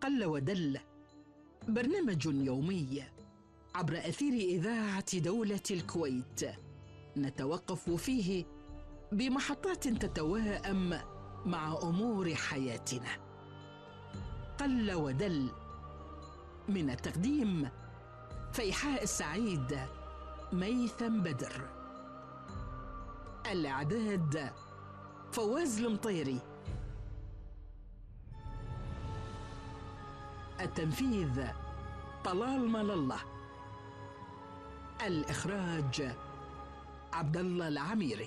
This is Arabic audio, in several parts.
قل ودل، برنامج يومي عبر أثير إذاعة دولة الكويت، نتوقف فيه بمحطات تتواءم مع أمور حياتنا. قل ودل، من التقديم فيحاء السعيد، ميثم بدر. الإعداد فواز المطيري. التنفيذ طلال مال الله. الإخراج عبد الله العميري.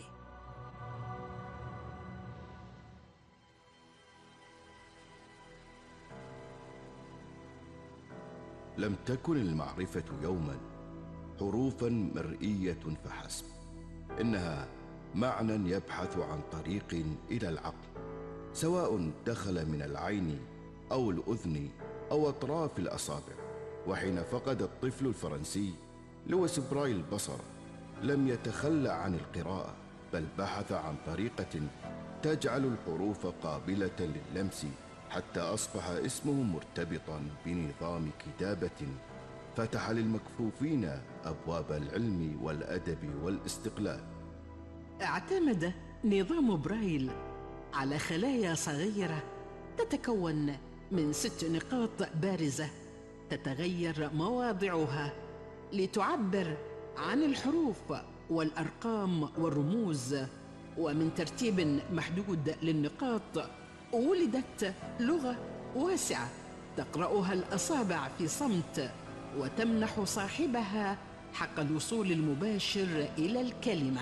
لم تكن المعرفة يوما حروفا مرئية فحسب، إنها معنى يبحث عن طريق إلى العقل، سواء دخل من العين أو الأذن أو أطراف الأصابع. وحين فقد الطفل الفرنسي لويس برايل البصر، لم يتخلى عن القراءة، بل بحث عن طريقة تجعل الحروف قابلة لللمس، حتى أصبح اسمه مرتبطا بنظام كتابة فتح للمكفوفين أبواب العلم والأدب والاستقلال. اعتمد نظام برايل على خلايا صغيرة تتكون من 6 نقاط بارزة تتغير مواضعها لتعبر عن الحروف والأرقام والرموز. ومن ترتيب محدود للنقاط ولدت لغة واسعة تقرأها الأصابع في صمت، وتمنح صاحبها حق الوصول المباشر إلى الكلمة.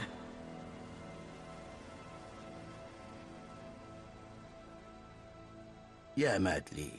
يا مادلين،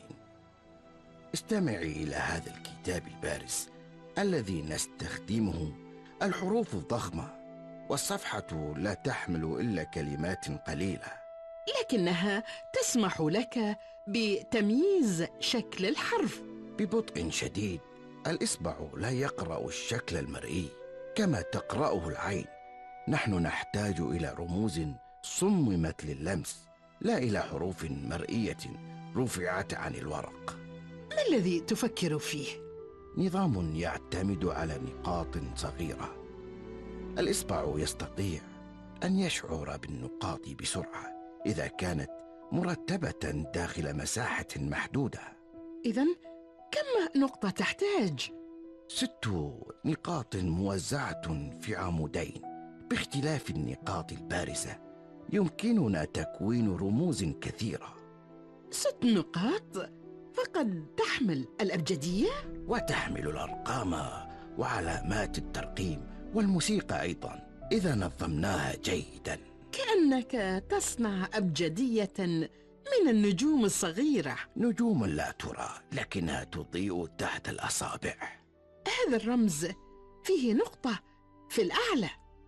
استمعي إلى هذا الكتاب البارز الذي نستخدمه. الحروف ضخمة والصفحة لا تحمل إلا كلمات قليلة، لكنها تسمح لك بتمييز شكل الحرف ببطء شديد. الإصبع لا يقرأ الشكل المرئي كما تقرأه العين. نحن نحتاج إلى رموز صممت لللمس، لا إلى حروف مرئية رفعت عن الورق. ما الذي تفكر فيه؟ نظام يعتمد على نقاط صغيرة. الإصبع يستطيع أن يشعر بالنقاط بسرعة إذا كانت مرتبة داخل مساحة محدودة. إذن كم نقطة تحتاج؟ 6 نقاط موزعة في عمودين باختلاف النقاط البارزة. يمكننا تكوين رموز كثيرة. 6 نقاط فقد تحمل الأبجدية وتحمل الأرقام وعلامات الترقيم والموسيقى أيضا إذا نظمناها جيدا. كأنك تصنع أبجدية من النجوم الصغيرة. نجوم لا ترى لكنها تضيء تحت الأصابع. هذا الرمز فيه نقطة في الأعلى.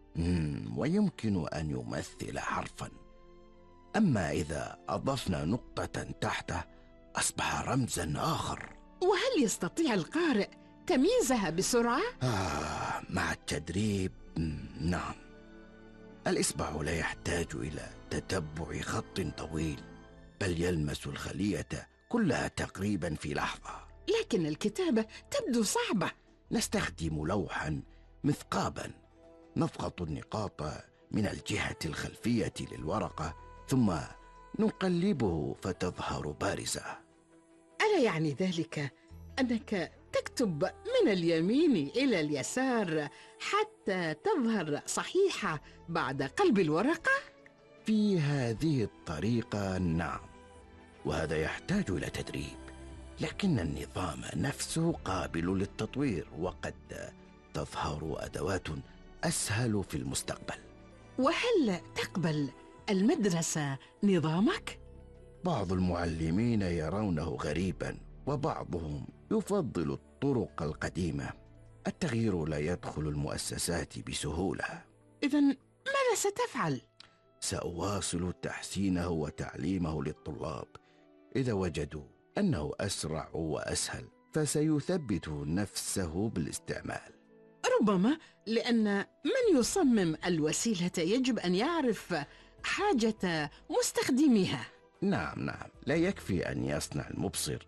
ويمكن أن يمثل حرفا، أما إذا أضفنا نقطة تحته أصبح رمزا آخر. وهل يستطيع القارئ تمييزها بسرعة؟ مع التدريب نعم. الإصبع لا يحتاج إلى تتبع خط طويل، بل يلمس الخلية كلها تقريبا في لحظة. لكن الكتابة تبدو صعبة. نستخدم لوحا مثقابا، نضغط النقاط من الجهة الخلفية للورقة ثم نقلبه فتظهر بارزة. ألا يعني ذلك أنك تكتب من اليمين إلى اليسار حتى تظهر صحيحة بعد قلب الورقة؟ في هذه الطريقة نعم، وهذا يحتاج إلى تدريب، لكن النظام نفسه قابل للتطوير، وقد تظهر أدوات أسهل في المستقبل. وهل تقبل المدرسة نظامك؟ بعض المعلمين يرونه غريبا، وبعضهم يفضل الطرق القديمة. التغيير لا يدخل المؤسسات بسهولة. إذن ماذا ستفعل؟ سأواصل تحسينه وتعليمه للطلاب. إذا وجدوا أنه أسرع وأسهل فسيثبت نفسه بالاستعمال. ربما لأن من يصمم الوسيلة يجب أن يعرف حاجة مستخدميها. نعم، لا يكفي أن يصنع المبصر،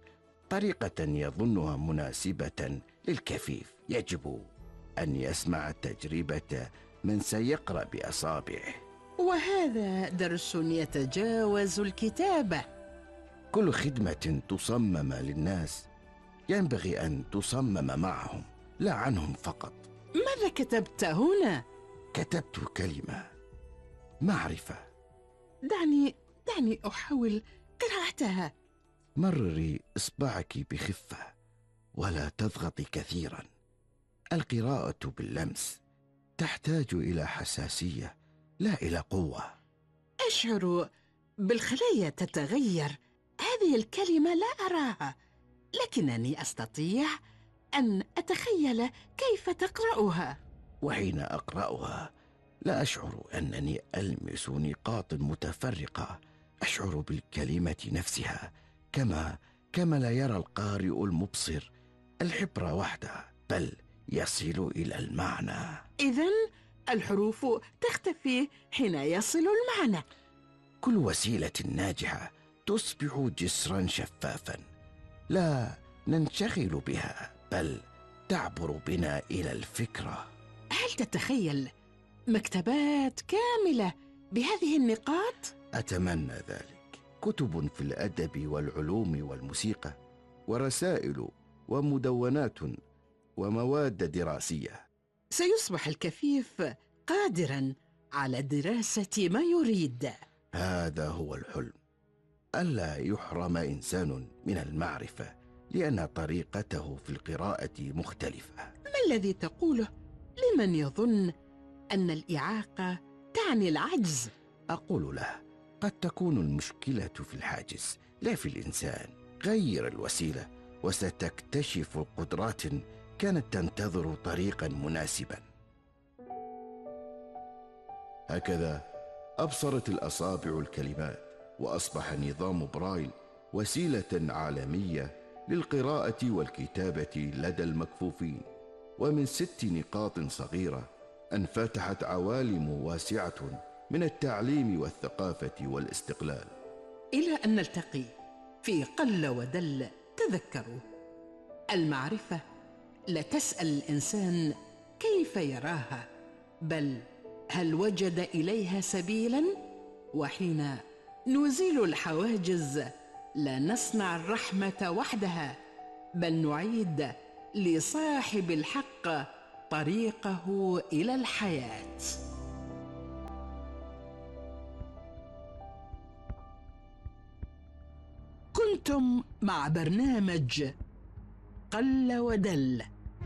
طريقة يظنها مناسبة للكفيف. يجب أن يسمع تجربة من سيقرأ بأصابعه. وهذا درس يتجاوز الكتابة. كل خدمة تصمم للناس ينبغي أن تصمم معهم، لا عنهم فقط. ماذا كتبت هنا؟ كتبت كلمة معرفة. دعني أحاول قراءتها. مرري إصبعك بخفة ولا تضغطي كثيرا. القراءة باللمس تحتاج إلى حساسية لا إلى قوة. أشعر بالخلايا تتغير. هذه الكلمة لا أراها، لكنني أستطيع أن أتخيل كيف تقرأها. وحين أقرأها لا أشعر أنني ألمس نقاط متفرقة. أشعر بالكلمة نفسها كما لا يرى القارئ المبصر الحبر وحدها، بل يصل إلى المعنى. إذن الحروف تختفي حين يصل المعنى. كل وسيلة ناجحة تصبح جسرا شفافا لا ننشغل بها، بل تعبر بنا إلى الفكرة. هل تتخيل مكتبات كاملة بهذه النقاط؟ أتمنى ذلك. كتب في الأدب والعلوم والموسيقى، ورسائل ومدونات ومواد دراسية. سيصبح الكفيف قادراً على دراسة ما يريد. هذا هو الحلم، ألا يحرم إنسان من المعرفة لأن طريقته في القراءة مختلفة. ما الذي تقوله لمن يظن أن الإعاقة تعني العجز؟ أقول له قد تكون المشكلة في الحاجز لا في الإنسان. غير الوسيلة وستكتشف قدرات كانت تنتظر طريقا مناسبا. هكذا أبصرت الأصابع الكلمات، وأصبح نظام برايل وسيلة عالمية للقراءة والكتابة لدى المكفوفين. ومن 6 نقاط صغيرة انفتحت عوالم واسعة من التعليم والثقافة والاستقلال. إلى أن نلتقي في قل ودل. تذكروا، المعرفة لا تسأل الإنسان كيف يراها، بل هل وجد إليها سبيلاً؟ وحين نزيل الحواجز لا نصنع الرحمة وحدها، بل نعيد لصاحب الحق طريقه إلى الحياة. كنتم مع برنامج قل ودل.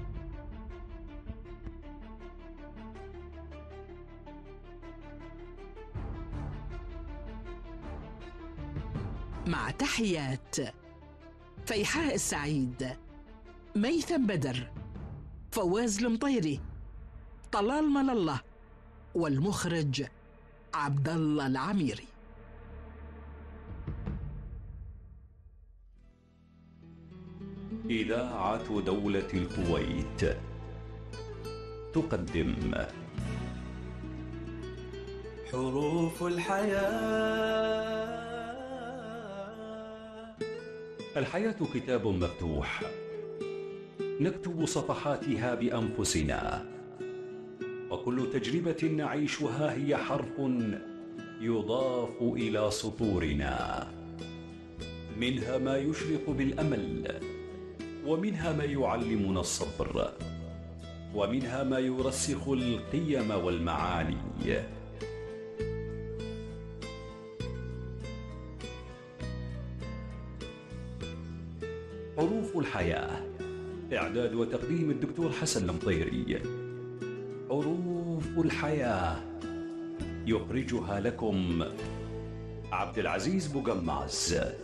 مع تحيات فيحاء السعيد، ميثم بدر، فواز المطيري، طلال من الله، والمخرج عبد الله العميري. إذاعة دولة الكويت تقدم حروف الحياة. الحياة كتاب مفتوح نكتب صفحاتها بأنفسنا، وكل تجربة نعيشها هي حرف يضاف إلى سطورنا. منها ما يشرق بالأمل، ومنها ما يعلمنا الصبر، ومنها ما يرسخ القيم والمعاني. حروف الحياة، إعداد وتقديم الدكتور حسن المطيري. حروف الحياة يخرجها لكم عبد العزيز بوغماز.